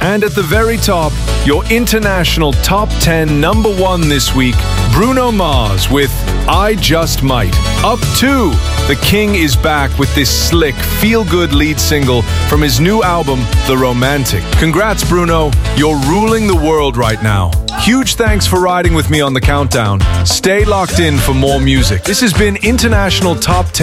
And at the very top, your international top 10 number one this week, Bruno Mars with I Just Might. Up 2, The King is back with this slick, feel-good lead single from his new album, The Romantic. Congrats, Bruno. You're ruling the world right now. Huge thanks for riding with me on the countdown. Stay locked in for more music. This has been International Top 10.